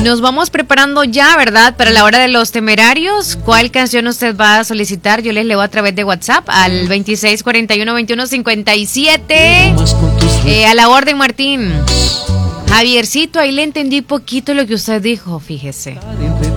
nos vamos preparando ya, ¿verdad? Para la hora de los temerarios. ¿Cuál canción usted va a solicitar? Yo les leo a través de WhatsApp al 2641-2157. A la orden, Martín. Javiercito, ahí le entendí poquito lo que usted dijo, fíjese.